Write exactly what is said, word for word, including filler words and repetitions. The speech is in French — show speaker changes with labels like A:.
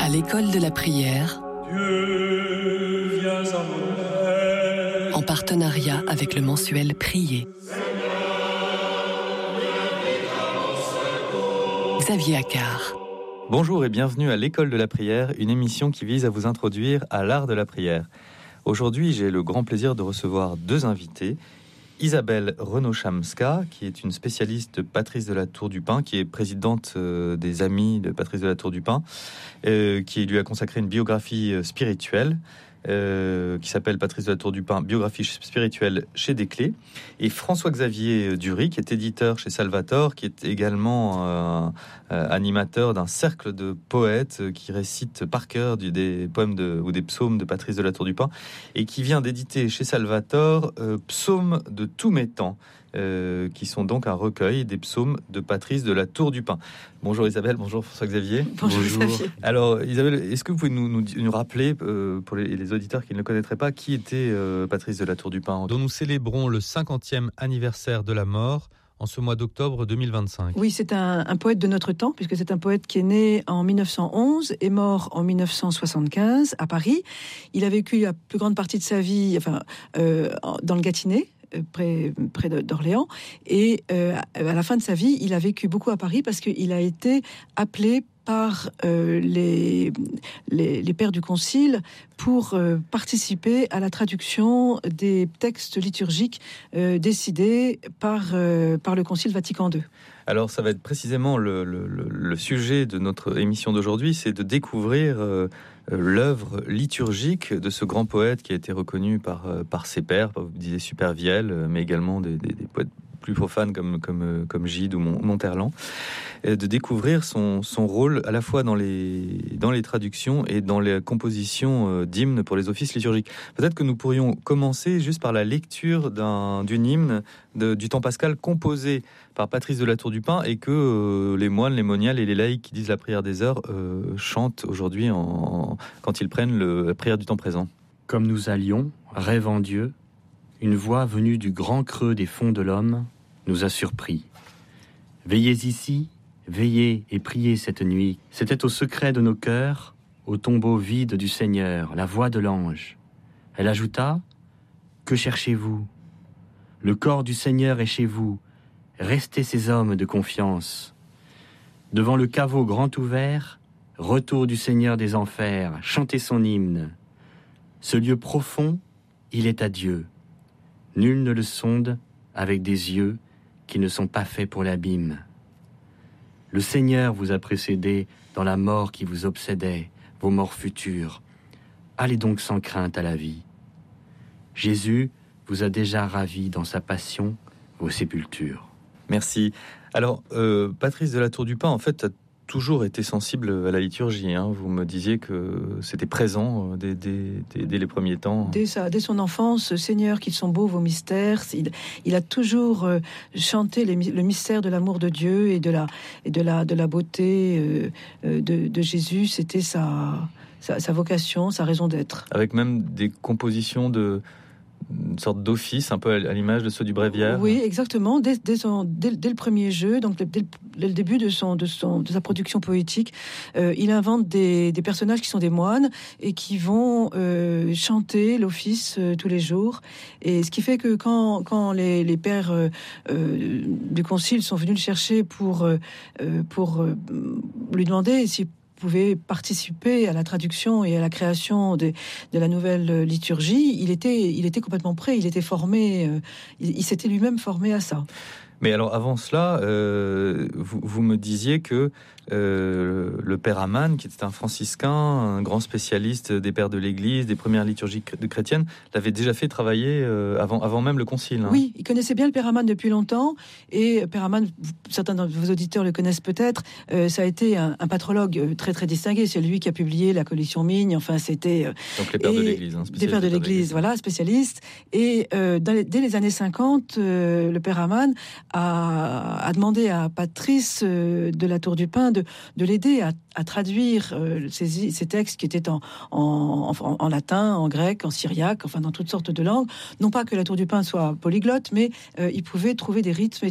A: À l'école de la prière,
B: Dieu, viens à mon aide.
A: En partenariat avec le mensuel Prier. Xavier Accard.
C: Bonjour et bienvenue à l'école de la prière, une émission qui vise à vous introduire à l'art de la prière. Aujourd'hui, j'ai le grand plaisir de recevoir deux invités. Isabelle Renaud-Chamska, qui est une spécialiste de Patrice de la Tour du Pin, qui est présidente euh, des Amis de Patrice de la Tour du Pin, euh, qui lui a consacré une biographie euh, spirituelle, euh, qui s'appelle Patrice de la Tour du Pin, biographie spirituelle chez Desclés, et François-Xavier Dury, qui est éditeur chez Salvator, qui est également euh, euh, animateur d'un cercle de poètes euh, qui récitent par cœur du, des poèmes de, ou des psaumes de Patrice de la Tour du Pin, et qui vient d'éditer chez Salvator euh, Psaumes de tous mes temps, euh, qui sont donc un recueil des psaumes de Patrice de la Tour du Pin. Bonjour Isabelle, bonjour François-Xavier.
A: Bonjour, bonjour. Xavier.
C: Alors Isabelle, est-ce que vous pouvez nous, nous, nous rappeler, euh, pour les, les auditeurs qui ne le connaîtraient pas, qui était euh, Patrice de la Tour du Pin, dont nous célébrons le cinquantième anniversaire de la mort en ce mois d'octobre deux mille vingt-cinq.
D: Oui, c'est un, un poète de notre temps, puisque c'est un poète qui est né en mille neuf cent onze et mort en mille neuf cent soixante-quinze à Paris. Il a vécu la plus grande partie de sa vie enfin, euh, dans le Gâtinais, près, près d'Orléans, et euh, à la fin de sa vie, il a vécu beaucoup à Paris parce qu'il a été appelé par euh, les, les, les pères du Concile pour euh, participer à la traduction des textes liturgiques euh, décidés par, euh, par le Concile Vatican deux.
C: Alors ça va être précisément le, le, le sujet de notre émission d'aujourd'hui, c'est de découvrir euh, l'œuvre liturgique de ce grand poète qui a été reconnu par, par ses pairs, vous disiez Supervielle, mais également des, des, des poètes plus profanes comme, comme, comme Gide ou Monterland, et de découvrir son, son rôle à la fois dans les, dans les traductions et dans les compositions d'hymnes pour les offices liturgiques. Peut-être que nous pourrions commencer juste par la lecture d'un, d'une hymne de, du temps pascal composé par Patrice de la Tour du Pin et que euh, les moines, les moniales et les laïcs qui disent la prière des heures euh, chantent aujourd'hui en, en, quand ils prennent le, la prière du temps présent.
E: Comme nous allions, rêvant Dieu, une voix venue du grand creux des fonds de l'homme nous a surpris. Veillez ici, veillez et priez cette nuit. C'était au secret de nos cœurs, au tombeau vide du Seigneur, la voix de l'ange. Elle ajouta, « Que cherchez-vous ? Le corps du Seigneur est chez vous. Restez ces hommes de confiance. Devant le caveau grand ouvert, retour du Seigneur des enfers, chantez son hymne. Ce lieu profond, il est à Dieu. Nul ne le sonde avec des yeux qui ne sont pas faits pour l'abîme. Le Seigneur vous a précédé dans la mort qui vous obsédait, vos morts futures. Allez donc sans crainte à la vie. Jésus vous a déjà ravi dans sa passion, vos sépultures. »
C: Merci. Alors, euh, Patrice de la Tour du Pin, en fait, a toujours été sensible à la liturgie. Hein. Vous me disiez que c'était présent dès, dès, dès, dès les premiers temps.
D: Dès, sa, dès son enfance, Seigneur, qu'ils sont beaux vos mystères. Il, il a toujours euh, chanté les, le mystère de l'amour de Dieu et de la, et de la, de la beauté euh, de, de Jésus. C'était sa, sa, sa vocation, sa raison d'être.
C: Avec même des compositions de... une sorte d'office, un peu à l'image de ceux du Bréviaire.
D: Oui, exactement. Dès, dès, son, dès, dès le premier jeu, donc dès, dès le début de, son, de, son, de sa production poétique, euh, il invente des, des personnages qui sont des moines et qui vont euh, chanter l'office euh, tous les jours. Et ce qui fait que quand, quand les, les pères euh, euh, du Concile sont venus le chercher pour, euh, pour euh, lui demander s'il pouvait participer à la traduction et à la création de, de la nouvelle liturgie, il était, il était complètement prêt, il était formé, euh, il, il s'était lui-même formé à ça.
C: Mais alors avant cela, euh, vous, vous me disiez que euh, le père Amann, qui était un franciscain, un grand spécialiste des pères de l'Église, des premières liturgies chrétiennes, l'avait déjà fait travailler euh, avant, avant même le concile. Hein.
D: Oui, il connaissait bien le père Amann depuis longtemps, et père Amann, certains de vos auditeurs le connaissent peut-être, euh, ça a été un, un patrologue très très distingué, c'est lui qui a publié la collection Migne, enfin c'était... Euh,
C: Donc les pères et, de l'Église. Hein,
D: des pères de l'Église, voilà, spécialiste. Et euh, dans les, dès les années cinquante, euh, le père Amann a, a demandé à Patrice euh, de la Tour du Pin de, de l'aider à, à traduire euh, ces, ces textes qui étaient en, en, en, en latin, en grec, en syriaque, enfin dans toutes sortes de langues. Non pas que la Tour du Pin soit polyglotte, mais euh, il pouvait trouver des rythmes